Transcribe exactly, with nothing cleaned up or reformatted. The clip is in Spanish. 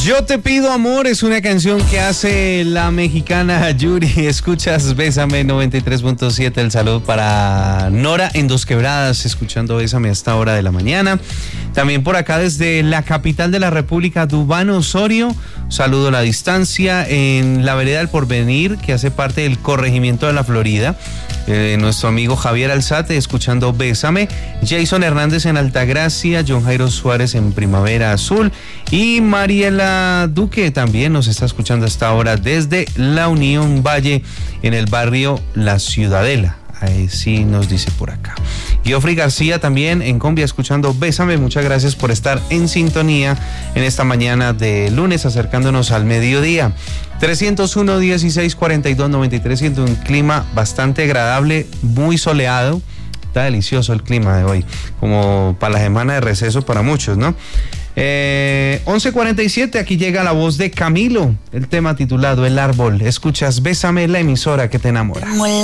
Yo te pido amor es una canción que hace la mexicana Yuri. Escuchas Bésame noventa y tres punto siete. El saludo para Nora en Dos Quebradas, escuchando Bésame a esta hora de la mañana. También por acá desde la capital de la República, Dubán Osorio. Saludo a la distancia en la vereda del Porvenir, que hace parte del corregimiento de la Florida. Eh, nuestro amigo Javier Alzate escuchando Bésame. Jason Hernández en Altagracia, John Jairo Suárez en Primavera Azul y Mariela Duque también nos está escuchando hasta ahora desde la Unión Valle en el barrio La Ciudadela. Ahí sí nos dice por acá. Geoffrey García también en Combia escuchando Bésame. Muchas gracias por estar en sintonía en esta mañana de lunes, acercándonos al mediodía. trescientos uno, dieciséis, cuarenta y dos, noventa y tres. Siento un clima bastante agradable, muy soleado. Está delicioso el clima de hoy, como para la semana de receso para muchos, ¿no? Eh, once cuarenta y siete, aquí llega la voz de Camilo, el tema titulado El Árbol. Escuchas Bésame, la emisora que te enamora.